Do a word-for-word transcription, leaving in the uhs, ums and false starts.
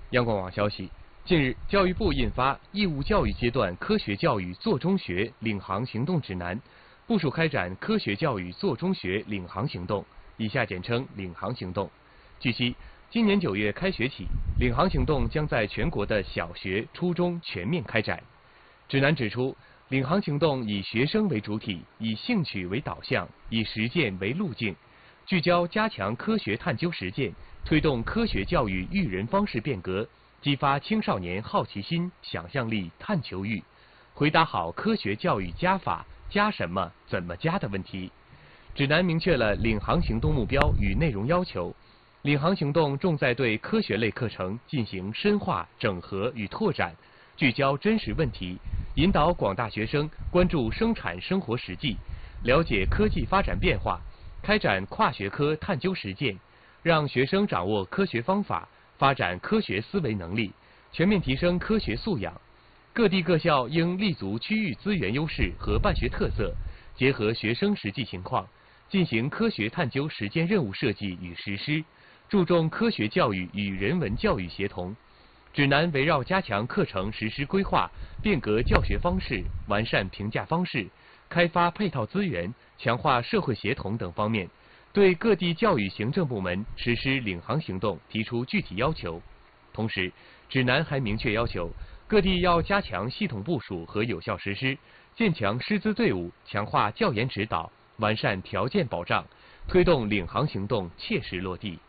央广网消息，近日，教育部印发《义务教育阶段科学教育做中学领航行动指南》，部署开展科学教育做中学领航行动，以下简称领航行动。据悉，今年九月开学起，领航行动将在全国的小学、初中全面开展。指南指出，领航行动以学生为主体，以兴趣为导向，以实践为路径，聚焦加强科学探究实践，推动科学教育育人方式变革，激发青少年好奇心、想象力、探求欲，回答好科学教育加法、加什么、怎么加的问题。指南明确了领航行动目标与内容要求。领航行动重在对科学类课程进行深化、整合与拓展，聚焦真实问题，引导广大学生关注生产生活实际，了解科技发展变化，开展跨学科探究实践，让学生掌握科学方法，发展科学思维能力，全面提升科学素养。各地各校应立足区域资源优势和办学特色，结合学生实际情况，进行科学探究实践任务设计与实施，注重科学教育与人文教育协同。指南围绕加强课程实施规划、变革教学方式、完善评价方式、开发配套资源、强化社会协同等方面，对各地教育行政部门实施领航行动提出具体要求。同时，指南还明确要求各地要加强系统部署和有效实施，建强师资队伍，强化教研指导，完善条件保障，推动领航行动切实落地。